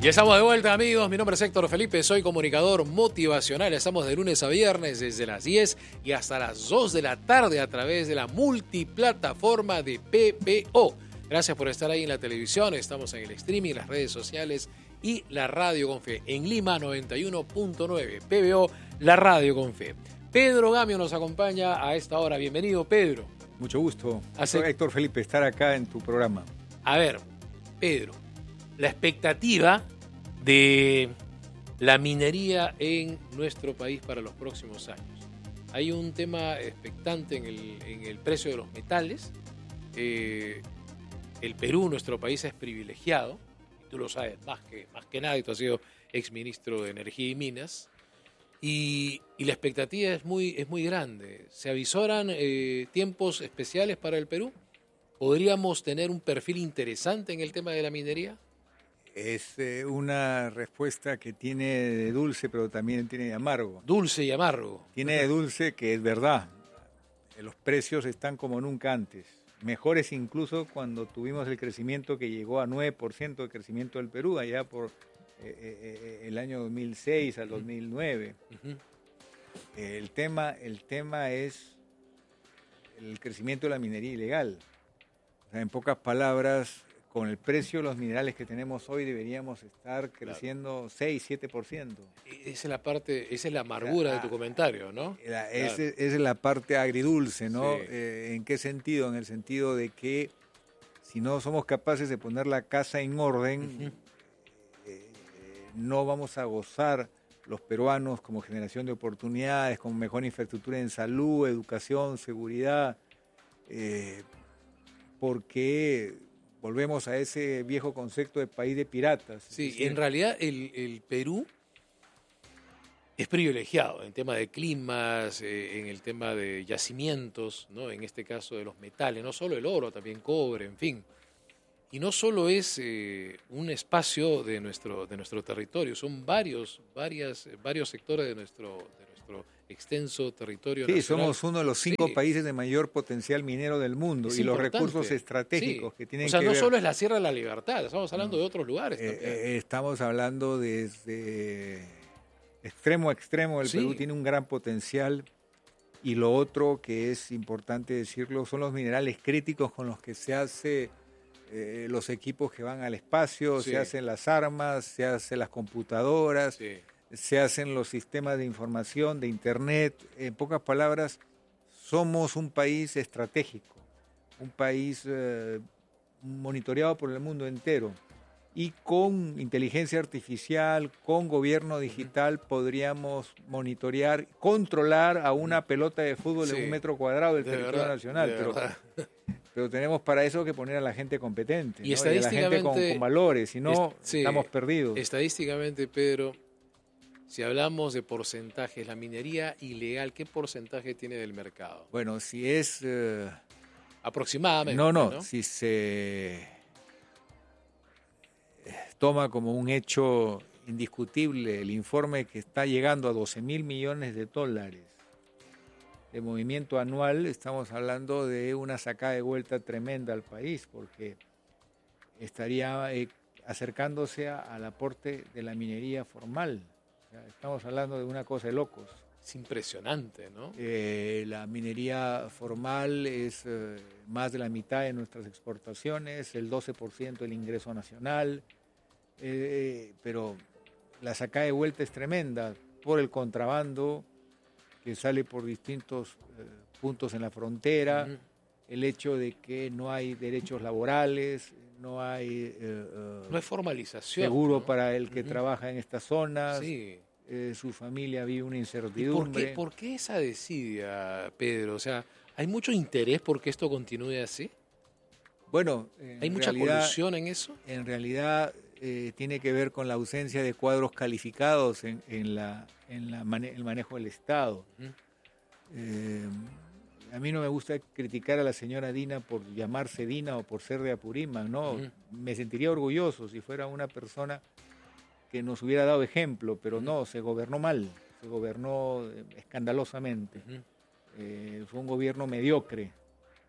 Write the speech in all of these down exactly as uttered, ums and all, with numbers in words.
Y estamos de vuelta, amigos. Mi nombre es Héctor Felipe, soy comunicador motivacional. Estamos de lunes a viernes desde las diez y hasta las dos de la tarde a través de la multiplataforma de P P O. Gracias por estar ahí en la televisión. Estamos en el streaming, las redes sociales y la radio con fe. En Lima noventa y uno punto nueve, P B O, la radio con fe. Pedro Gamio nos acompaña a esta hora. Bienvenido, Pedro. Mucho gusto. Hace... Soy Héctor Felipe, estar acá en tu programa. A ver, Pedro, la expectativa de la minería en nuestro país para los próximos años. Hay un tema expectante en el, en el precio de los metales. Eh, el Perú, nuestro país, es privilegiado, y tú lo sabes más que, más que nadie, tú has sido exministro de Energía y Minas, y, y la expectativa es muy, es muy grande. ¿Se avisoran eh, tiempos especiales para el Perú? ¿Podríamos tener un perfil interesante en el tema de la minería? Es eh, una respuesta que tiene de dulce, pero también tiene de amargo. Dulce y amargo. Tiene de dulce que es verdad. Los precios están como nunca antes. Mejores incluso cuando tuvimos el crecimiento que llegó a nueve por ciento de crecimiento del Perú, allá por eh, eh, el año dos mil seis al dos mil nueve. Uh-huh. El tema, el tema es el crecimiento de la minería ilegal. O sea, en pocas palabras, con el precio de los minerales que tenemos hoy deberíamos estar creciendo claro. seis, siete por ciento. Esa es la parte, esa es la amargura la, de tu comentario, ¿no? La, claro. Esa es la parte agridulce, ¿no? Sí. Eh, ¿En qué sentido? En el sentido de que si no somos capaces de poner la casa en orden, uh-huh. eh, no vamos a gozar los peruanos como generación de oportunidades, con mejor infraestructura en salud, educación, seguridad, eh, porque volvemos a ese viejo concepto de país de piratas. Sí, es decir, en realidad el, el Perú es privilegiado en tema de climas, eh, en el tema de yacimientos, ¿no? En este caso de los metales, no solo el oro, también cobre, en fin. Y no solo es eh, un espacio de nuestro, de nuestro territorio, son varios, varias, varios sectores de nuestro, de nuestro extenso territorio sí, nacional. Somos uno de los cinco sí. países de mayor potencial minero del mundo es y importante. Los recursos estratégicos sí. que tienen que ver... O sea, que no ver... solo es la Sierra de la Libertad, estamos hablando no. de otros lugares eh, también. Eh, estamos hablando desde extremo a extremo. El sí. Perú tiene un gran potencial y lo otro que es importante decirlo son los minerales críticos con los que se hace... Eh, los equipos que van al espacio, sí. se hacen las armas, se hacen las computadoras, sí. se hacen los sistemas de información, de internet. En pocas palabras, somos un país estratégico, un país eh, monitoreado por el mundo entero. Y con inteligencia artificial, con gobierno digital, uh-huh. podríamos monitorear, controlar a una pelota de fútbol sí. en un metro cuadrado del de territorio verdad, nacional. De pero, pero tenemos para eso que poner a la gente competente, y, ¿no? estadísticamente, y a la gente con, con valores, si no, est- sí, estamos perdidos. Estadísticamente, Pedro, si hablamos de porcentajes, la minería ilegal, ¿qué porcentaje tiene del mercado? Bueno, si es... Uh, Aproximadamente. No, no, no, si se... toma como un hecho indiscutible el informe que está llegando a doce mil millones de dólares de movimiento anual, estamos hablando de una sacada de vuelta tremenda al país, porque estaría eh, acercándose a, al aporte de la minería formal. O sea, estamos hablando de una cosa de locos. Es impresionante, ¿no? Eh, la minería formal es eh, más de la mitad de nuestras exportaciones, el doce por ciento del ingreso nacional. Eh, pero la sacada de vuelta es tremenda por el contrabando que sale por distintos eh, puntos en la frontera, uh-huh. el hecho de que no hay derechos laborales, no hay eh, no hay formalización, seguro ¿no? para el que uh-huh. trabaja en estas zonas, sí. eh, su familia vive una incertidumbre. ¿Y por qué, por qué esa desidia, Pedro? O sea, ¿hay mucho interés por que esto continúe así? Bueno, ¿hay mucha realidad, colusión en eso? En realidad eh, tiene que ver con la ausencia de cuadros calificados en, en, la, en la mane- el manejo del Estado. Uh-huh. Eh, a mí no me gusta criticar a la señora Dina por llamarse Dina o por ser de Apurímac, ¿no? Uh-huh. Me sentiría orgulloso si fuera una persona que nos hubiera dado ejemplo, pero uh-huh. no, se gobernó mal, se gobernó escandalosamente. Uh-huh. Eh, fue un gobierno mediocre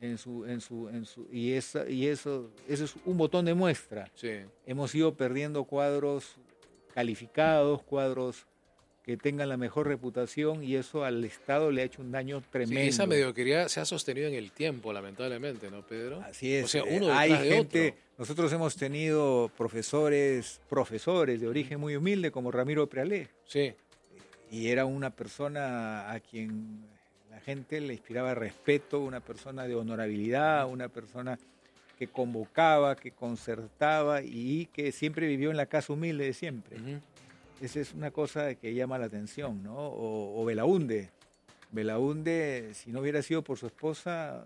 En su, en su, en su, y esa, y eso, eso es un botón de muestra. Sí. Hemos ido perdiendo cuadros calificados, cuadros que tengan la mejor reputación, y eso al Estado le ha hecho un daño tremendo. Sí, esa mediocridad se ha sostenido en el tiempo, lamentablemente, ¿no, Pedro? Así es. O sea, uno Hay detrás de gente, otro. nosotros hemos tenido profesores, profesores de origen muy humilde como Ramiro Prealé. Sí. Y era una persona a quien la gente le inspiraba respeto, una persona de honorabilidad, una persona que convocaba, que concertaba y que siempre vivió en la casa humilde de siempre. Uh-huh. Esa es una cosa que llama la atención, ¿no? O, o Belaúnde. Belaúnde, si no hubiera sido por su esposa,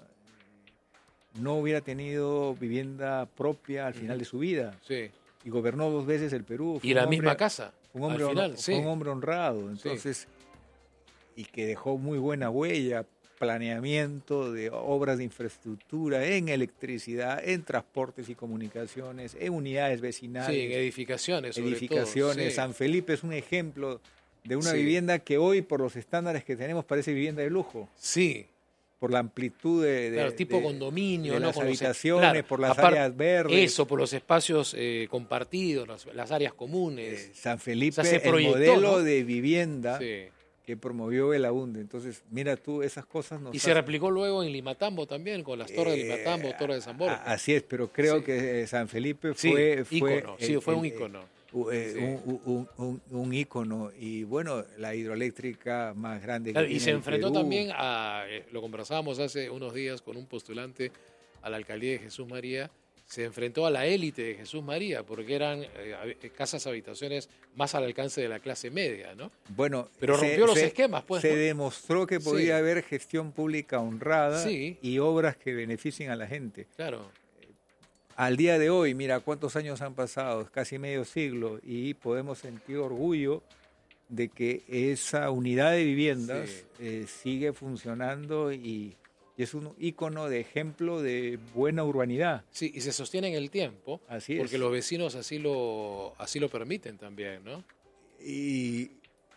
no hubiera tenido vivienda propia al final uh-huh. de su vida. Sí. Y gobernó dos veces el Perú. Fue y la hombre, misma casa. Un hombre, al final, fue sí. un hombre honrado, entonces, sí. Y que dejó muy buena huella, planeamiento de obras de infraestructura en electricidad, en transportes y comunicaciones, en unidades vecinales. Sí, en edificaciones. Sobre edificaciones. todo, sí. San Felipe es un ejemplo de una sí. vivienda que hoy, por los estándares que tenemos, parece vivienda de lujo. Sí. Por la amplitud de, de, claro, tipo de, condominio, de ¿no? las Con habitaciones, los, claro, por las aparte, áreas verdes. Eso, por los espacios eh, compartidos, las, las áreas comunes. Eh, San Felipe, o sea, el proyectó, modelo ¿no? de vivienda sí. que promovió Belaúnde. Entonces, mira tú, esas cosas nos Y hacen... se replicó luego en Limatambo también, con las torres eh, de Limatambo, Torres de San Borja. Así es, pero creo sí. que San Felipe fue... Sí, fue ícono, el, sí, fue el, un ícono. Eh, sí. un, un, un, un ícono, y bueno, la hidroeléctrica más grande claro, que y tiene se el enfrentó Perú. también a, eh, lo conversábamos hace unos días con un postulante a la alcaldía de Jesús María, se enfrentó a la élite de Jesús María, porque eran eh, casas, habitaciones más al alcance de la clase media, ¿no? Bueno, pero rompió se, los se, esquemas, pues. Se ¿no? demostró que podía sí. haber gestión pública honrada sí. y obras que beneficien a la gente. Claro. Al día de hoy, mira cuántos años han pasado, casi medio siglo, y podemos sentir orgullo de que esa unidad de viviendas sí. eh, sigue funcionando y, y es un ícono de ejemplo de buena urbanidad. Sí, y se sostiene en el tiempo, así porque es. los vecinos así lo, así lo permiten también, ¿no? Y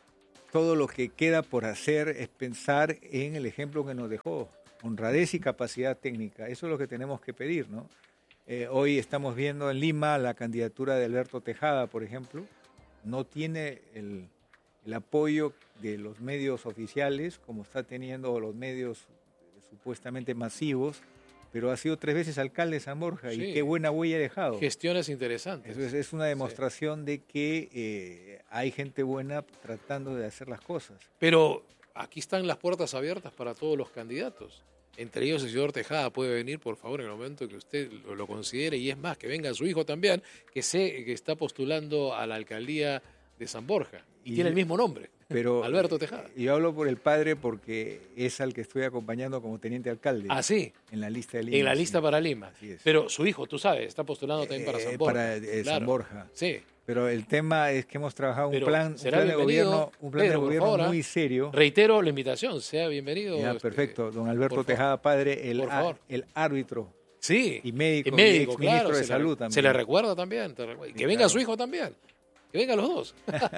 todo lo que queda por hacer es pensar en el ejemplo que nos dejó, honradez y capacidad técnica. Eso es lo que tenemos que pedir, ¿no? Eh, hoy estamos viendo en Lima la candidatura de Alberto Tejada, por ejemplo. No tiene el, el apoyo de los medios oficiales, como está teniendo los medios supuestamente masivos, pero ha sido tres veces alcalde de San Borja sí. y qué buena huella ha dejado. Gestiones interesantes. Eso es, es una demostración sí. de que eh, hay gente buena tratando de hacer las cosas. Pero aquí están las puertas abiertas para todos los candidatos. Entre ellos el señor Tejada puede venir, por favor, en el momento que usted lo, lo considere, y es más, que venga su hijo también, que sé que está postulando a la alcaldía de San Borja, y, y tiene el mismo nombre, pero, Alberto Tejada. Yo hablo por el padre porque es al que estoy acompañando como teniente alcalde. ¿Ah, sí? En la lista de Lima. En la lista sí. para Lima. Así es. Pero su hijo, tú sabes, está postulando también para San Borja. Para eh, claro. San Borja. Sí. Pero el tema es que hemos trabajado un Pero plan, un plan de gobierno, un plan Pedro, de gobierno favor, muy serio. Reitero la invitación, sea bienvenido. Ya, este, perfecto. Don Alberto Tejada, padre, el, a, el árbitro. Sí. Y médico, y médico y claro, ministro de se Salud le, también. Se le recuerda también. Te recuerda. Y que sí, venga claro. su hijo también. Que vengan los dos.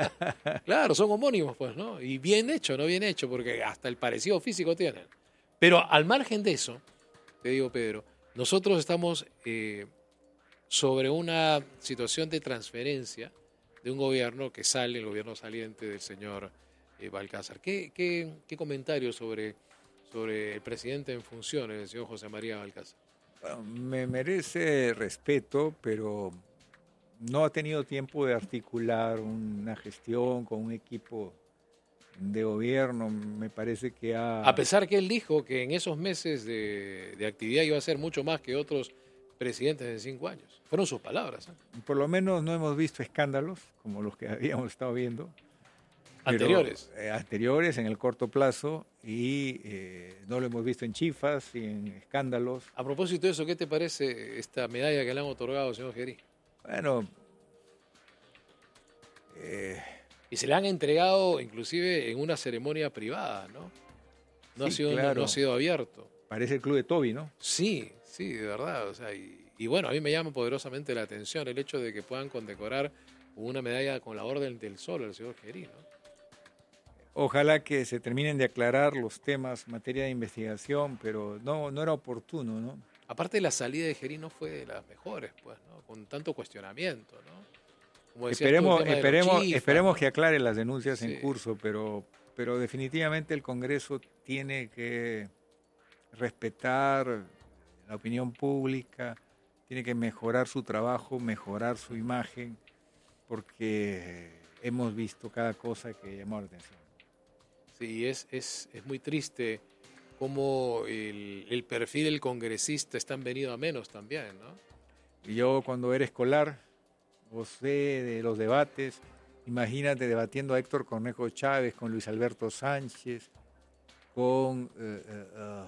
Claro, son homónimos, pues, ¿no? Y bien hecho, no bien hecho, porque hasta el parecido físico tienen. Pero al margen de eso, te digo, Pedro, nosotros estamos eh, sobre una situación de transferencia de un gobierno que sale, el gobierno saliente del señor eh, Balcázar. ¿Qué, qué, qué comentarios sobre, sobre el presidente en funciones, el señor José María Balcázar? Bueno, me merece respeto, pero no ha tenido tiempo de articular una gestión con un equipo de gobierno. Me parece que ha... A pesar que él dijo que en esos meses de, de actividad iba a ser mucho más que otros presidentes en cinco años. Fueron sus palabras. ¿eh? Por lo menos no hemos visto escándalos como los que habíamos estado viendo. Anteriores. Pero, eh, anteriores en el corto plazo y eh, no lo hemos visto en chifas y en escándalos. A propósito de eso, ¿qué te parece esta medalla que le han otorgado al señor Gerí? Bueno... Eh, y se le han entregado inclusive en una ceremonia privada, ¿no? No, sí, ha, sido, claro. no, no ha sido abierto. Parece el club de Toby, ¿no? Sí, sí, de verdad. O sea, y, y bueno, a mí me llama poderosamente la atención el hecho de que puedan condecorar una medalla con la Orden del Sol al señor Gerí, ¿no? Ojalá que se terminen de aclarar los temas en materia de investigación, pero no, no era oportuno, ¿no? Aparte, la salida de Gerí no fue de las mejores, pues, ¿no? Con tanto cuestionamiento, ¿no? Como decía esperemos, tú, el tema esperemos, de los chifas, esperemos ¿no? que aclare las denuncias Sí. en curso, pero, pero definitivamente el Congreso tiene que respetar la opinión pública, tiene que mejorar su trabajo, mejorar su imagen, porque hemos visto cada cosa que llamó la atención. Sí, es, es, es muy triste cómo el, el perfil del congresista está venido a menos también, ¿no? Y yo cuando era escolar, gocé de los debates, imagínate debatiendo a Héctor Cornejo Chávez con Luis Alberto Sánchez, con eh, eh,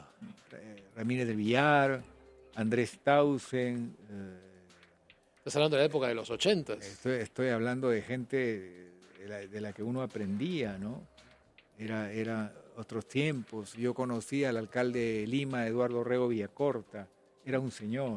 uh, Ramírez del Villar, Andrés Tausen. Eh, Estás hablando de la época de los ochentas. Estoy, estoy hablando de gente de la, de la que uno aprendía, ¿no? Era, era otros tiempos. Yo conocí al alcalde de Lima, Eduardo Rego Villacorta, era un señor.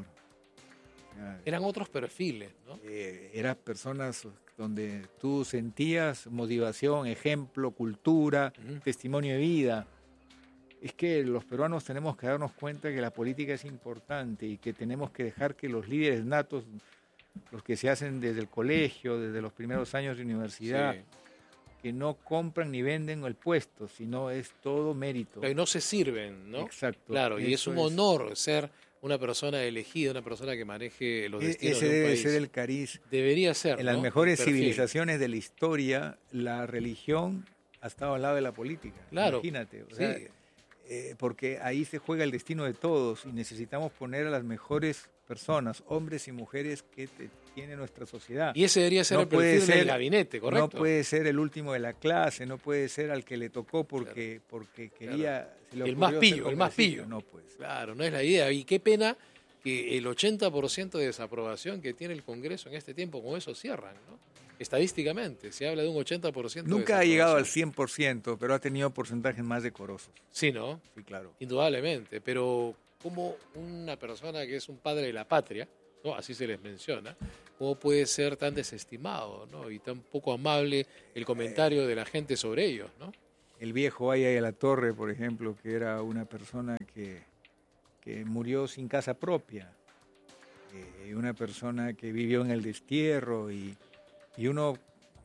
Era, Eran otros perfiles, ¿no? Eh, eran personas donde tú sentías motivación, ejemplo, cultura, uh-huh. testimonio de vida. Es que los peruanos tenemos que darnos cuenta que la política es importante y que tenemos que dejar que los líderes natos, los que se hacen desde el colegio, desde los primeros años de universidad, sí. que no compran ni venden el puesto, sino es todo mérito. Pero no se sirven, ¿no? Exacto. Claro, y es un honor es... ser una persona elegida, una persona que maneje los destinos Ese de un debe país. ser el cariz. Debería ser, En ¿no? las mejores civilizaciones de la historia, la religión ha estado al lado de la política. Claro. Imagínate. O sí. sea, eh, porque ahí se juega el destino de todos y necesitamos poner a las mejores personas, hombres y mujeres que te, tiene nuestra sociedad. Y ese debería ser no el perfil ser, del gabinete, ¿correcto? No puede ser el último de la clase, no puede ser al que le tocó porque, claro. porque quería... Claro. El más pillo, el más pillo. No, pues. Claro, no es la idea. Y qué pena que el ochenta por ciento de desaprobación que tiene el Congreso en este tiempo, con eso cierran, ¿no? Estadísticamente, se habla de un ochenta por ciento. Nunca ha llegado al cien por ciento, pero ha tenido porcentajes más decorosos. Sí, ¿no? Sí, claro. Indudablemente, pero como una persona que es un padre de la patria, ¿no? Así se les menciona, ¿cómo puede ser tan desestimado, ¿no? Y tan poco amable el comentario de la gente sobre ellos, ¿no? El viejo Aya de la Torre, por ejemplo, que era una persona que, que murió sin casa propia, eh, una persona que vivió en el destierro y, y uno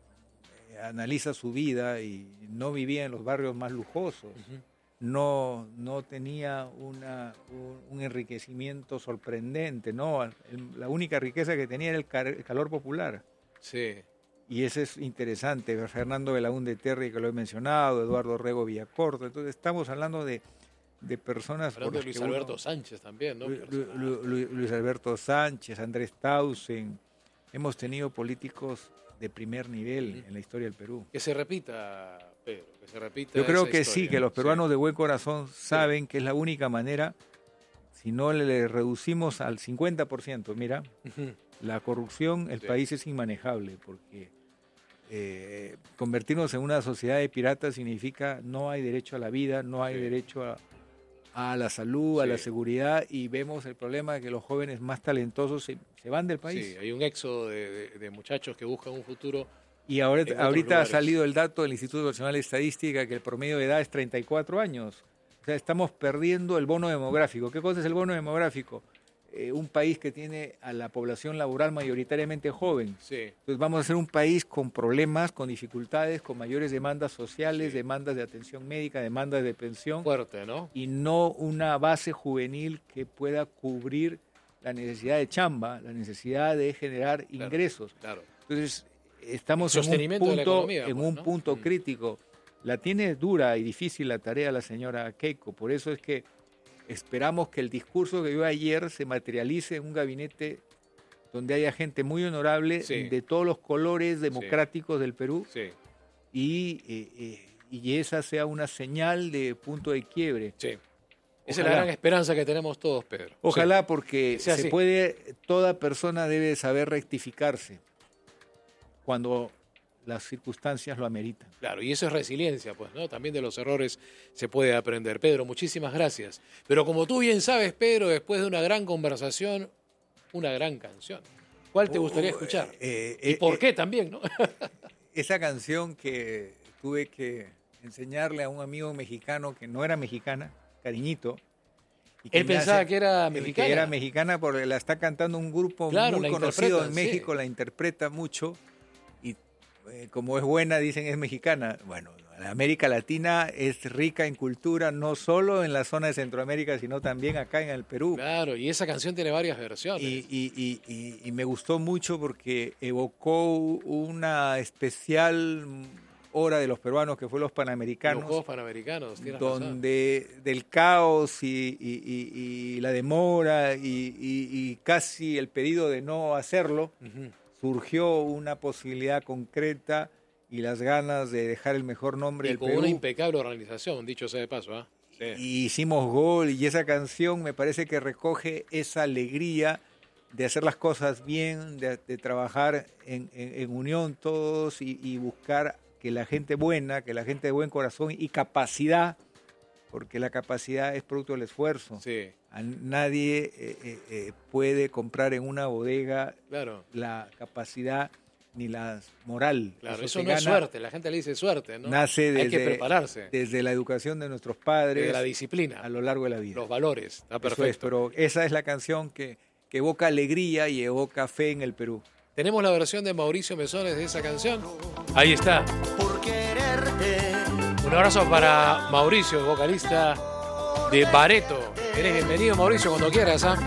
analiza su vida y no vivía en los barrios más lujosos. Uh-huh. No, no tenía una, un, un enriquecimiento sorprendente, no, el, la única riqueza que tenía era el, car, el calor popular. Sí. Y eso es interesante, Fernando Belaúnde Terry, que lo he mencionado, Eduardo Rego Villacorta, entonces estamos hablando de, de personas... Hablando de Luis uno, Alberto Sánchez también, ¿no? Lu, Lu, Lu, Luis Alberto Sánchez, Andrés Tausen, hemos tenido políticos de primer nivel uh-huh. en la historia del Perú. Que se repita, Pedro, que se repita. Yo creo que historia. sí, que los peruanos sí. de buen corazón saben sí. que es la única manera, si no le reducimos al cincuenta por ciento, mira, uh-huh. la corrupción, el sí. país es inmanejable, porque eh, convertirnos en una sociedad de piratas significa no hay derecho a la vida, no hay sí. derecho a, a la salud, sí. a la seguridad, y vemos el problema de que los jóvenes más talentosos se, se van del país. Sí, hay un éxodo de, de, de muchachos que buscan un futuro. Y ahora, ahorita ha salido el dato del Instituto Nacional de Estadística que el promedio de edad es treinta y cuatro años. O sea, estamos perdiendo el bono demográfico. ¿Qué cosa es el bono demográfico? Eh, un país que tiene a la población laboral mayoritariamente joven. Sí. Entonces vamos a ser un país con problemas, con dificultades, con mayores demandas sociales, sí. demandas de atención médica, demandas de pensión. Fuerte, ¿no? Y no una base juvenil que pueda cubrir la necesidad de chamba, la necesidad de generar claro, ingresos. Claro. Entonces estamos en un punto, economía, en pues, un ¿no? punto mm. crítico. La tiene dura y difícil la tarea la señora Keiko. Por eso es que esperamos que el discurso que dio ayer se materialice en un gabinete donde haya gente muy honorable sí. de todos los colores democráticos sí. del Perú sí. y, eh, eh, y esa sea una señal de punto de quiebre. Sí. Esa es la gran esperanza que tenemos todos, Pedro. Ojalá, sí. porque se así. puede, toda persona debe saber rectificarse cuando las circunstancias lo ameritan. Claro, y eso es resiliencia, pues, ¿no? También de los errores se puede aprender. Pedro, muchísimas gracias. Pero como tú bien sabes, Pedro, después de una gran conversación, una gran canción. ¿Cuál te gustaría escuchar? Uh, eh, ¿Y eh, por eh, qué también, no? Esa canción que tuve que enseñarle a un amigo mexicano que no era mexicana, Cariñito. Y que Él pensaba hace, que era mexicana. Que era mexicana porque la está cantando un grupo claro, muy conocido en México, sí. La interpreta mucho y eh, como es buena dicen es mexicana. Bueno, la América Latina es rica en cultura, no solo en la zona de Centroamérica, sino también acá en el Perú. Claro, y esa canción tiene varias versiones. Y, y, y, y, y me gustó mucho porque evocó una especial hora de los peruanos que fue los Panamericanos. Los Juegos Panamericanos, donde razón. Del caos y, y, y, y la demora y, y, y casi el pedido de no hacerlo, uh-huh. surgió una posibilidad concreta y las ganas de dejar el mejor nombre del Perú. Y con una impecable organización, dicho sea de paso. ¿eh? Sí. Y hicimos gol y esa canción me parece que recoge esa alegría de hacer las cosas bien, de, de trabajar en, en, en unión todos y, y buscar que la gente buena, que la gente de buen corazón y capacidad, porque la capacidad es producto del esfuerzo. Sí. A nadie eh, eh, puede comprar en una bodega claro. la capacidad ni la moral. Claro, eso, eso no es suerte, la gente le dice suerte, ¿no? Nace desde, Hay que prepararse. Desde la educación de nuestros padres. De la disciplina. A lo largo de la vida. Los valores, está perfecto. Es, pero esa es la canción que, que evoca alegría y evoca fe en el Perú. Tenemos la versión de Mauricio Mesones de esa canción. Ahí está. Por quererte. Un abrazo para Mauricio, vocalista de Bareto. Eres bienvenido, Mauricio, cuando quieras. ¿eh?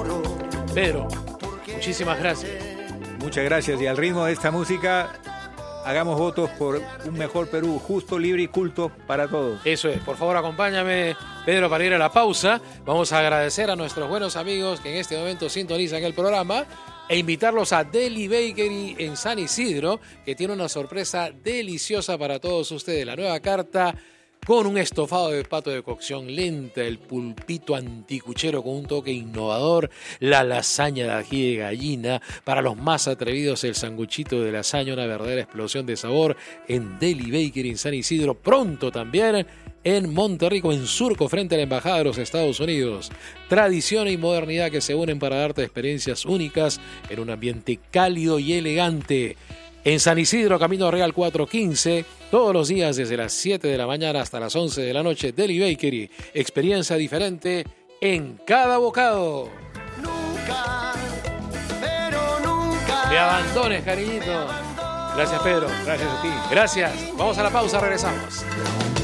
Pedro, muchísimas gracias. Muchas gracias. Y al ritmo de esta música, hagamos votos por un mejor Perú, justo, libre y culto para todos. Eso es. Por favor, acompáñame, Pedro, para ir a la pausa. Vamos a agradecer a nuestros buenos amigos que en este momento sintonizan el programa e invitarlos a Deli Bakery en San Isidro, que tiene una sorpresa deliciosa para todos ustedes. La nueva carta con un estofado de pato de cocción lenta, el pulpito anticuchero con un toque innovador, la lasaña de ají de gallina, para los más atrevidos el sanguchito de lasaña, una verdadera explosión de sabor en Deli Bakery en San Isidro, pronto también en Monterrico, en Surco, frente a la Embajada de los Estados Unidos. Tradición y modernidad que se unen para darte experiencias únicas en un ambiente cálido y elegante. En San Isidro, Camino Real cuatrocientos quince, todos los días desde las siete de la mañana hasta las once de la noche, Deli Bakery. Experiencia diferente en cada bocado. Nunca, pero nunca. Me abandones, cariñito. Gracias, Pedro. Gracias a ti. Gracias. Vamos a la pausa, regresamos.